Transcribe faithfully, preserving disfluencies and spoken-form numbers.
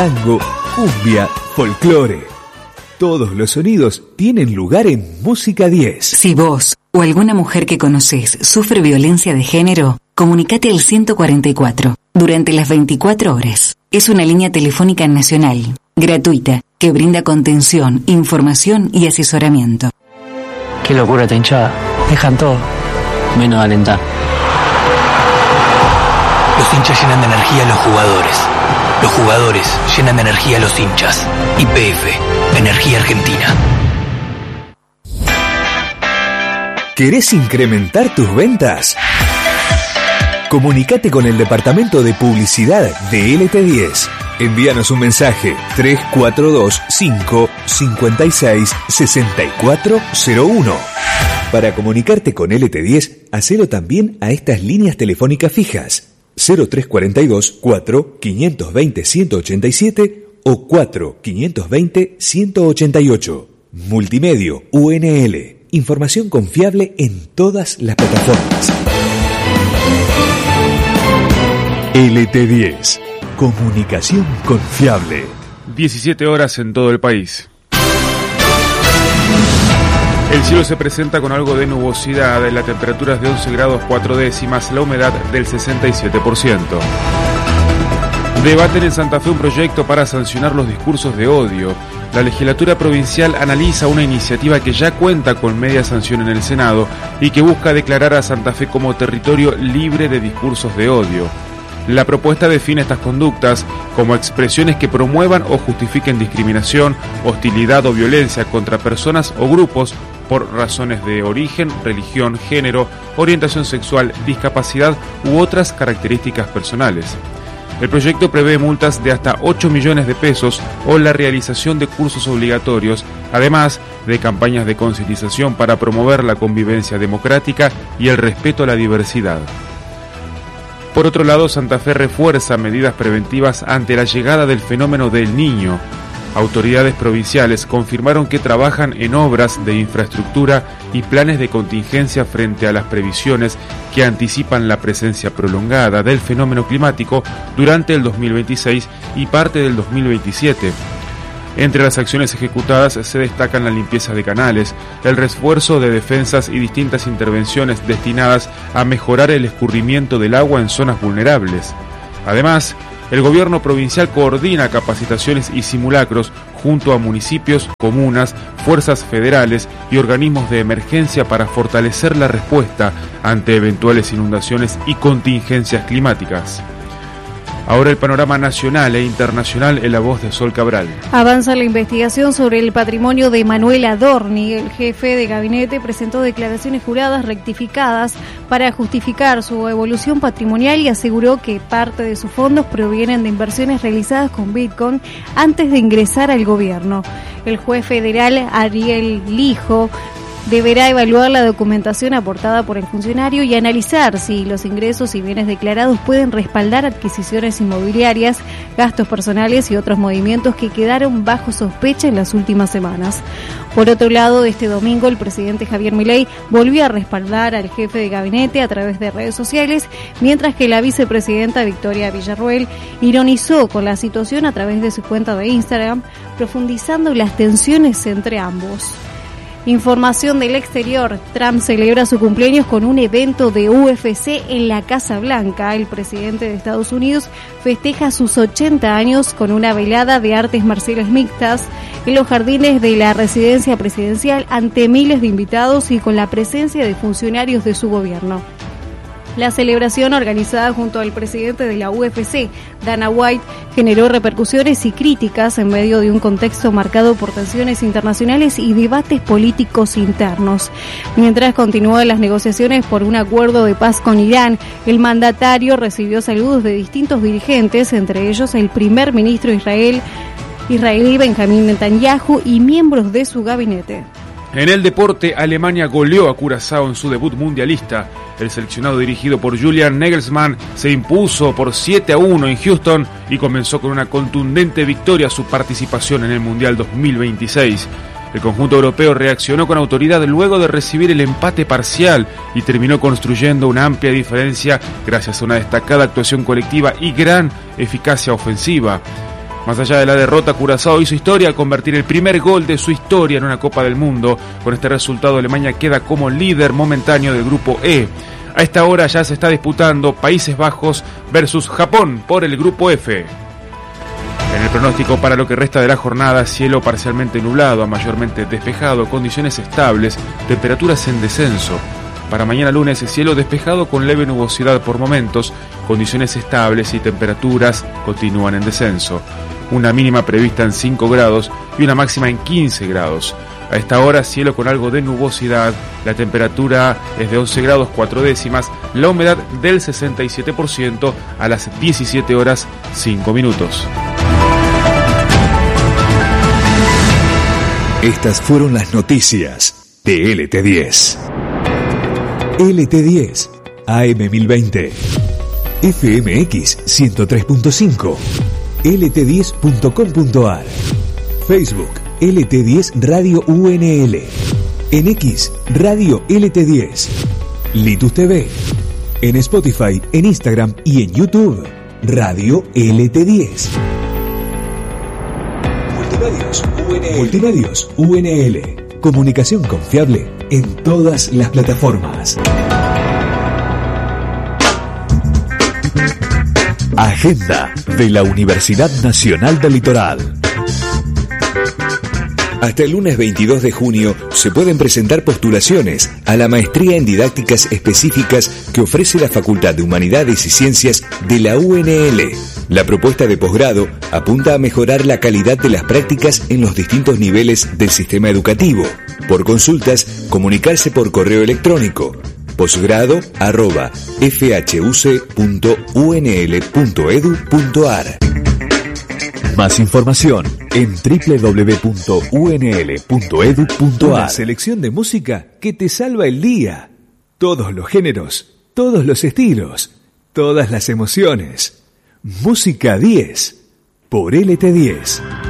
tango, cumbia, folclore. Todos los sonidos tienen lugar en Música diez. Si vos o alguna mujer que conocés sufre violencia de género, comunicate al ciento cuarenta y cuatro durante las veinticuatro horas. Es una línea telefónica nacional, gratuita, que brinda contención, información y asesoramiento. Qué locura esta hinchada. Dejan todo, menos alentar. Los hinchas llenan de energía a los jugadores. Los jugadores llenan de energía a los hinchas. Y P F, Energía Argentina. ¿Querés incrementar tus ventas? Comunicate con el departamento de publicidad de L T diez. Envíanos un mensaje tres cuatro dos cinco cinco seis seis cuatro cero uno. Para comunicarte con L T diez, hacelo también a estas líneas telefónicas fijas: cero tres cuatro dos cuatro cinco dos cero uno ocho siete o cuatro cinco dos cero uno ocho ocho. Multimedio U N L. Información confiable en todas las plataformas. L T diez. Comunicación confiable. diecisiete horas en todo el país. El cielo se presenta con algo de nubosidad, la temperatura es de once grados cuatro décimas, la humedad del sesenta y siete por ciento. Debaten en Santa Fe un proyecto para sancionar los discursos de odio. La legislatura provincial analiza una iniciativa que ya cuenta con media sanción en el Senado y que busca declarar a Santa Fe como territorio libre de discursos de odio. La propuesta define estas conductas como expresiones que promuevan o justifiquen discriminación, hostilidad o violencia contra personas o grupos por razones de origen, religión, género, orientación sexual, discapacidad u otras características personales. El proyecto prevé multas de hasta ocho millones de pesos o la realización de cursos obligatorios, además de campañas de concientización para promover la convivencia democrática y el respeto a la diversidad. Por otro lado, Santa Fe refuerza medidas preventivas ante la llegada del fenómeno del Niño. Autoridades provinciales confirmaron que trabajan en obras de infraestructura y planes de contingencia frente a las previsiones que anticipan la presencia prolongada del fenómeno climático durante el dos mil veintiséis y parte del dos mil veintisiete. Entre las acciones ejecutadas se destacan la limpieza de canales, el refuerzo de defensas y distintas intervenciones destinadas a mejorar el escurrimiento del agua en zonas vulnerables. Además, el gobierno provincial coordina capacitaciones y simulacros junto a municipios, comunas, fuerzas federales y organismos de emergencia para fortalecer la respuesta ante eventuales inundaciones y contingencias climáticas. Ahora el panorama nacional e internacional en la voz de Sol Cabral. Avanza la investigación sobre el patrimonio de Manuel Adorni. El jefe de gabinete presentó declaraciones juradas rectificadas para justificar su evolución patrimonial y aseguró que parte de sus fondos provienen de inversiones realizadas con Bitcoin antes de ingresar al gobierno. El juez federal Ariel Lijo deberá evaluar la documentación aportada por el funcionario y analizar si los ingresos y bienes declarados pueden respaldar adquisiciones inmobiliarias, gastos personales y otros movimientos que quedaron bajo sospecha en las últimas semanas. Por otro lado, este domingo el presidente Javier Milei volvió a respaldar al jefe de gabinete a través de redes sociales, mientras que la vicepresidenta Victoria Villarruel ironizó con la situación a través de su cuenta de Instagram, profundizando las tensiones entre ambos. Información del exterior. Trump celebra su cumpleaños con un evento de U F C en la Casa Blanca. El presidente de Estados Unidos festeja sus ochenta años con una velada de artes marciales mixtas en los jardines de la residencia presidencial ante miles de invitados y con la presencia de funcionarios de su gobierno. La celebración, organizada junto al presidente de la U F C, Dana White, generó repercusiones y críticas en medio de un contexto marcado por tensiones internacionales y debates políticos internos. Mientras continúan las negociaciones por un acuerdo de paz con Irán, el mandatario recibió saludos de distintos dirigentes, entre ellos el primer ministro de Israel, israelí Benjamín Netanyahu, y miembros de su gabinete. En el deporte, Alemania goleó a Curazao en su debut mundialista. El seleccionado dirigido por Julian Nagelsmann se impuso por siete a uno en Houston y comenzó con una contundente victoria su participación en el Mundial dos mil veintiséis. El conjunto europeo reaccionó con autoridad luego de recibir el empate parcial y terminó construyendo una amplia diferencia gracias a una destacada actuación colectiva y gran eficacia ofensiva. Más allá de la derrota, Curazao hizo historia al convertir el primer gol de su historia en una Copa del Mundo. Con este resultado, Alemania queda como líder momentáneo del grupo E. A esta hora ya se está disputando Países Bajos versus Japón por el grupo F. En el pronóstico para lo que resta de la jornada, cielo parcialmente nublado a mayormente despejado, condiciones estables, temperaturas en descenso. Para mañana lunes, cielo despejado con leve nubosidad por momentos, condiciones estables y temperaturas continúan en descenso. Una mínima prevista en cinco grados y una máxima en quince grados. A esta hora, cielo con algo de nubosidad, la temperatura es de once grados cuatro décimas, la humedad del sesenta y siete por ciento a las diecisiete horas cinco minutos. Estas fueron las noticias de L T diez. L T diez, A M mil veinte, F M X ciento tres punto cinco, L T diez punto com punto a r, Facebook L T diez Radio U N L, en X Radio L T diez, Litus T V, en Spotify, en Instagram y en YouTube Radio L T diez. Multimedios U N L. Multimedios U N L. Comunicación confiable en todas las plataformas. Agenda de la Universidad Nacional del Litoral. Hasta el lunes veintidós de junio se pueden presentar postulaciones a la maestría en didácticas específicas que ofrece la Facultad de Humanidades y Ciencias de la U N L. La propuesta de posgrado apunta a mejorar la calidad de las prácticas en los distintos niveles del sistema educativo. Por consultas, comunicarse por correo electrónico posgrado arroba f h u c punto u n l punto e d u punto a r. Más información en w w w punto u n l punto e d u punto a r. Una selección de música que te salva el día. Todos los géneros, todos los estilos, todas las emociones. Música diez por L T diez.